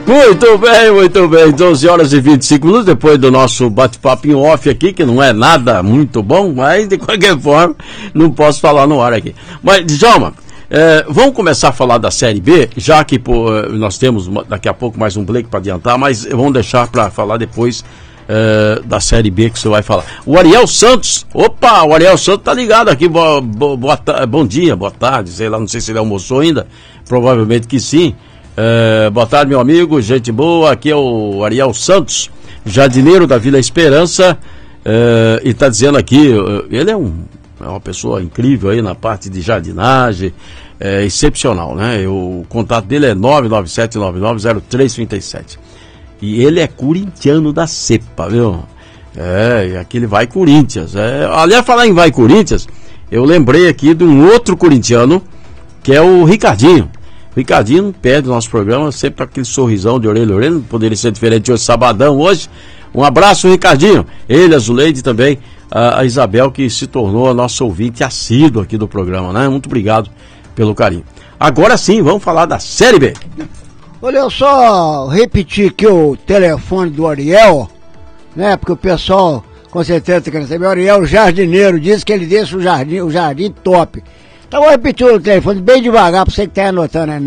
Muito bem. 12 horas e 25 minutos depois do nosso bate-papo em off aqui, que não é nada muito bom, mas de qualquer forma não posso falar no ar aqui. Mas, Djalma, vamos começar a falar da Série B, já que nós temos daqui a pouco mais um break para adiantar, mas vamos deixar para falar depois da Série B que você vai falar. O Ariel Santos, o Ariel Santos tá ligado aqui, bom dia, boa tarde, sei lá, não sei se ele almoçou ainda, provavelmente que sim. Boa tarde, meu amigo, gente boa, aqui é o Ariel Santos, jardineiro da Vila Esperança, e está dizendo aqui, ele é uma pessoa incrível aí na parte de jardinagem, excepcional, né? O contato dele é 997990337, e ele é corintiano da cepa, viu? E aqui ele vai Corinthians. Aliás, falar em vai Corinthians, eu lembrei aqui de um outro corintiano, que é o Ricardinho. Ricardinho não perde o nosso programa, sempre aquele sorrisão de orelha a orelha, não poderia ser diferente hoje, sabadão hoje. Um abraço, Ricardinho. Ele, a Zuleide também, a Isabel, que se tornou a nossa ouvinte assídua aqui do programa, né? Muito obrigado pelo carinho. Agora sim, vamos falar da Série B. Olha, eu só repetir aqui o telefone do Ariel, né? Porque o pessoal, com certeza, quer saber. O Ariel, jardineiro, diz que ele deixa o jardim top. Então vou repetir o telefone bem devagar para você que está anotando, é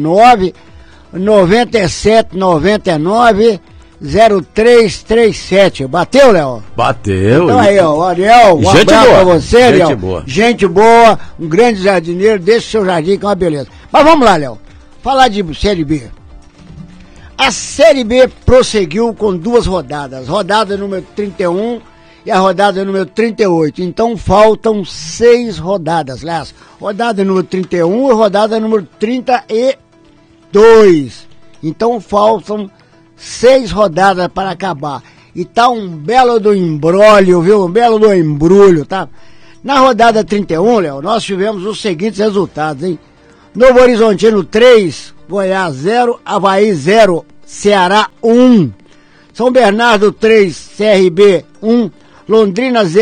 997990337. Bateu, Léo? Bateu. Então aí, ó, Ariel, um abraço pra você, Ariel. Gente boa, um grande jardineiro, deixa o seu jardim que é uma beleza. Mas vamos lá, Léo, falar de Série B. A Série B prosseguiu com duas rodadas, rodada número 31 e a rodada número 38, então faltam 6 rodadas, aliás, rodada número 31 e rodada número 32, então faltam 6 rodadas para acabar, e tá um belo do embrólio, viu, um belo do embrulho, tá? Na rodada 31, Léo, nós tivemos os seguintes resultados, hein? Novo Horizontino 3, Goiás 0, Avaí 0, Ceará 1, São Bernardo 3, CRB 1, Londrina 0,